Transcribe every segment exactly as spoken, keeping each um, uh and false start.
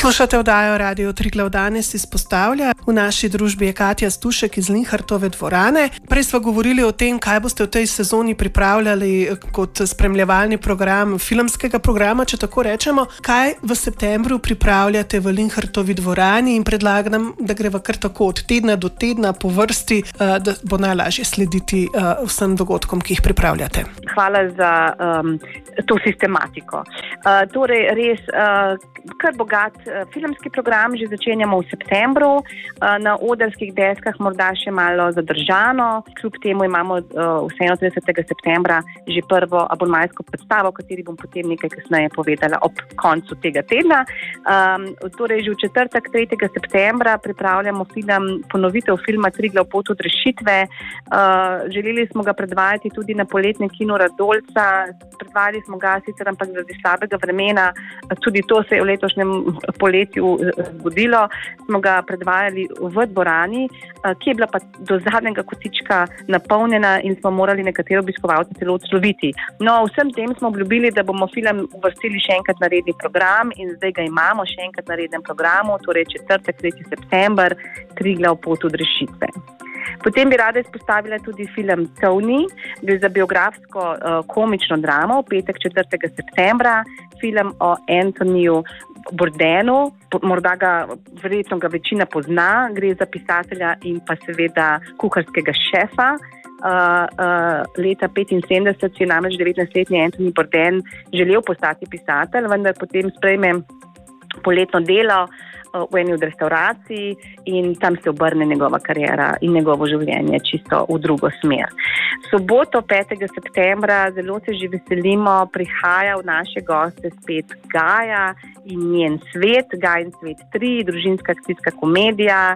Poslušate oddajo Radio Triglav danes izpostavlja. V naši družbi je Katja Stušek iz Linhartove dvorane. Prej smo govorili o tem, kaj boste v tej sezoni pripravljali kot spremljevalni program filmskega programa, če tako rečemo. Kaj v septembru pripravljate v Linhartovi dvorani in predlagam, da greva kar tako od tedna do tedna po vrsti, da bo najlažje slediti vsem dogodkom, ki jih pripravljate. Hvala za um, to sistematiko. Uh, torej, res uh, kar bogat uh, filmski program že začenjamo v septembru, uh, na odrskih deskah morda še malo zadržano, kljub temu imamo uh, tridesetega septembra že prvo abonmajsko predstavo, o kateri bom potem nekaj kasneje povedala ob koncu tega tedna. Um, torej, že v četrtek, tretjega septembra pripravljamo film, ponovitev filma Triglav pot od rešitve. Uh, želeli smo ga predvajati tudi na poletnem kinu Radolca, predvajali smo ga sicer, ampak zaradi slabega vremena, tudi to se je v letošnjem poletju zgodilo, smo ga predvajali v dvorani, ki je bila pa do zadnjega kotička napolnjena in smo morali nekatere obiskovalce celo odsloviti. No, vsem tem smo obljubili, da bomo film uvrstili še enkrat na redni program in zdaj ga imamo še enkrat na rednem programu, torej četrtek, tretji september, Triglav pot od rešitve. Potem bi rada izpostavila tudi film Tony, gre za biografsko uh, komično dramo, petek četrtega septembra, film o Anthonyju Bourdenu, morda ga, verjetno ga večina pozna, gre za pisatelja in pa seveda kuharskega šefa. Uh, uh, leta petinsedemdeset je namreč devetnajstletni Anthony Bourdain želel postati pisatelj, vendar potem sprejme poletno delo v eni od restauracij in tam se obrne njegova kariera in njegovo življenje čisto v drugo smer. Soboto, petega septembra, zelo se že veselimo, prihaja v naše goste spet Gaja in njen svet, Gaja in svet tri, družinska akcijska komedija,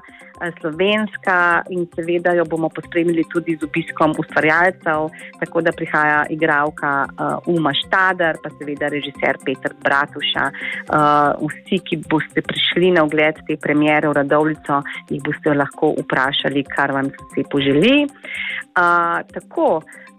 slovenska, in seveda jo bomo pospremili tudi z obiskom ustvarjalcev, tako da prihaja igralka uh, Uma Štadar, pa seveda režiser Peter Bratuša. Uh, vsi, ki boste prišli na ogled te premiere v Radovljico, jih boste lahko vprašali, kar vam se poželi. Uh, tako,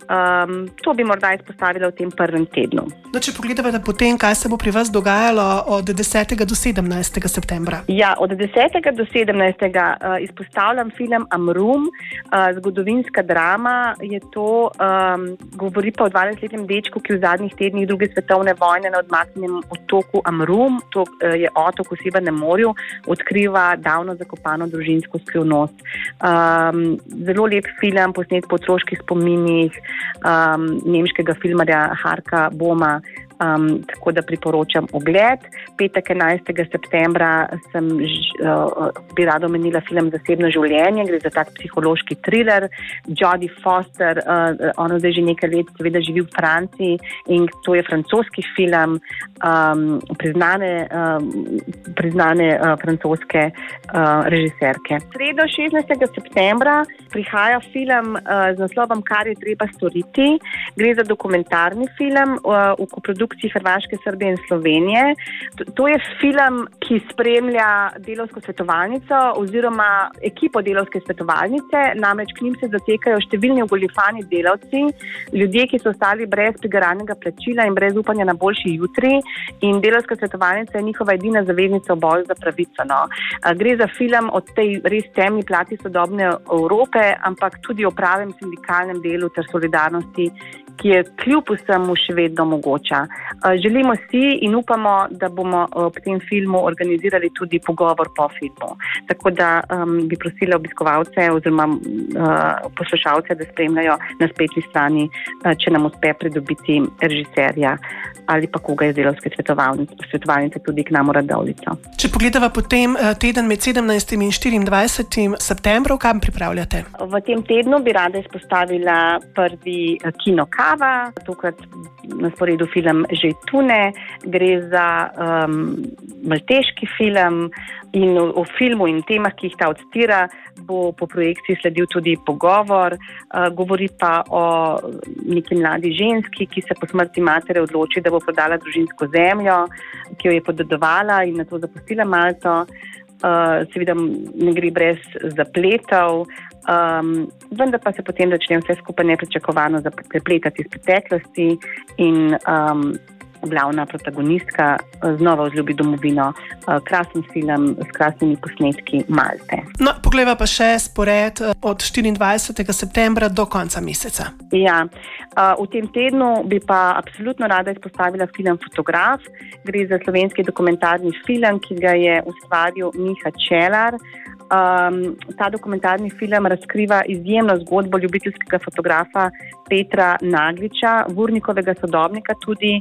um, to bi morda izpostavila v tem prvem tednu. No, če pogledate potem, kaj se bo pri vas dogajalo od desetega do sedemnajstega septembra. Ja, od desetega do sedemnajstega uh, izpostavljam film Amrum, uh, zgodovinska drama. Je to, um, govori pa o dvajsetletnem dečku, ki v zadnjih tednih druge svetovne vojne na odmaknjenem otoku Amrum, to uh, je otok v Severnem morju, odkriva davno zakopano družinsko skrivnost. Um, zelo lep film, posnet po otroških spominih um, nemškega filmarja Harka Boma. Um, tako da priporočam ogled. Petek enajstega septembra sem uh, bi rada omenila film Zasebno življenje, gre za tak psihološki thriller. Jodie Foster, uh, ona zdaj že nekaj let seveda živi v Franciji in to je francoski film, um, priznane, um, priznane uh, francoske uh, režiserke. Sredo šestnajstega septembra prihaja film uh, z naslovom Kar je treba storiti. Gre za dokumentarni film uh, v koprodukciji Hrvaške, Srbije in Slovenije. To je film, ki spremlja delavsko svetovalnico oziroma ekipo delavske svetovalnice, namreč k njim se zatekajo številni ogoljufani delavci, ljudje, ki so ostali brez prigaranega plačila in brez upanja na boljši jutri, in delavska svetovalnica je njihova edina zaveznica v boju za pravico. No. Gre za film o tej res temni plati sodobne Evrope, ampak tudi o pravem sindikalnem delu ter solidarnosti, ki je kljub vsemu še vedno mogoča. Želimo si in upamo, da bomo v tem filmu organizirali tudi pogovor po filmu. Tako da um, bi prosila obiskovalce oziroma uh, poslušalce, da spremljajo na spletni strani, uh, če nam uspe pridobiti režiserja ali pa koga iz delavske svetovalnice, svetovalnice tudi k nam v Radovljico. Če pogledava potem teden med sedemnajstim in štiriindvajsetim septembrom, kam pripravljate? V tem tednu bi rada izpostavila prvi kino Kava, tokrat na sporedu film Žejtune. Gre za um, malteški film in o, o filmu in temah, ki jih ta odstira, bo po projekciji sledil tudi pogovor. Uh, govori pa o neki mladi ženski, ki se po smrti matere odloči, da bo prodala družinsko zemljo, ki jo je podedovala in nato zapustila Malto. Uh, seveda ne gre brez zapletov, um, vendar pa se potem začne vse skupaj nepričakovano prepletati iz preteklosti in um, glavna protagonistka znova vzljubi domovino. Krasen film s krasnimi posnetki Malte. No, poglejva pa še spored od štiriindvajsetega septembra do konca meseca. Ja, v tem tednu bi pa absolutno rada izpostavila film Fotograf. Gre za slovenski dokumentarni film, ki ga je ustvaril Miha Čelar. Um, ta dokumentarni film razkriva izjemno zgodbo ljubiteljskega fotografa Petra Nagliča, Vurnikovega sodobnika tudi.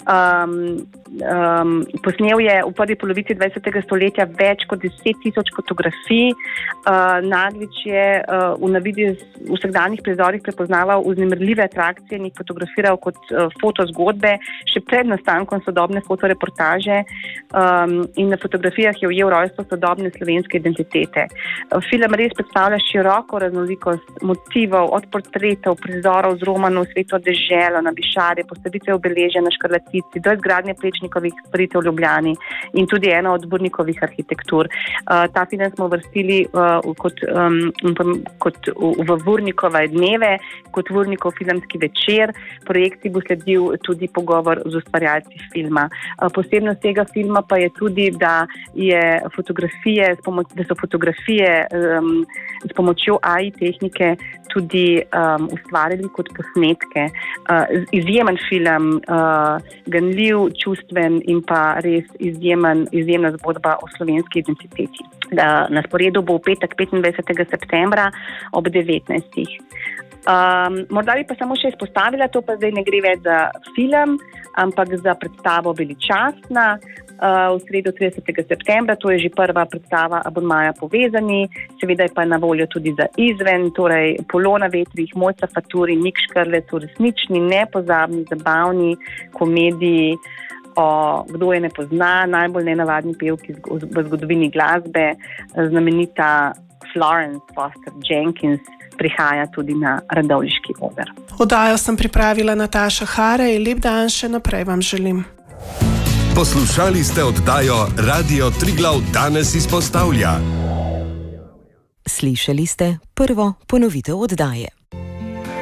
Um, um, posnel je v prvi polovici dvajsetega stoletja več kot deset tisoč fotografij. Uh, Naglič je uh, v navidez v vsakdanjih prizorih prepoznaval vznemirljive atrakcije in jih fotografiral kot uh, fotozgodbe, še pred nastankom sodobne fotoreportaže, um, in na fotografijah je ujel rojstvo sodobne slovenske identitete. Film res predstavlja široko raznolikost motivov, od portretov, prizorov z romanov Sveto deželo, na Bišarje, postavitve obeležja na Škrlatici, do izgradnje Plečnikovih spritev v Ljubljani in tudi ena od Burnikovih arhitektur. Uh, ta film smo vrstili uh, kot, um, kot v Vurnikove dneve, kot Vurnikov filmski večer. Projekciji bo sledil tudi pogovor z ustvarjalci filma. Uh, posebnost tega filma pa je tudi, da, je fotografije, da so fotografije um, s pomočjo A I tehnike tudi um, ustvarili kot posnetke. Uh, izjemen film, uh, ganljiv, čustven in pa res izjemen, izjemna zgodba o slovenski identiteti. Da, na sporedu bo v petek petindvajsetega septembra ob devetnajstih. Um, morda bi pa samo še izpostavila, to pa zdaj ne gre več za film, ampak za predstavo Veličastna. Uh, v sredo tridesetega septembra, to je že prva predstava Abonmaja Povezani, seveda je pa na voljo tudi za izven, torej Polo na vetrih, Mojca Faturi, Nik Škrlec, v resnični, nepozabni, zabavni komediji o, kdo je ne pozna, najbolj nenavadni pevki v zgodovini glasbe, znamenita Florence Foster Jenkins prihaja tudi na radovljiški oder. Oddajo sem pripravila Nataša Harej, lep dan še naprej vam želim. Poslušali ste oddajo Radio Triglav danes izpostavlja. Slišali ste prvo ponovitev oddaje.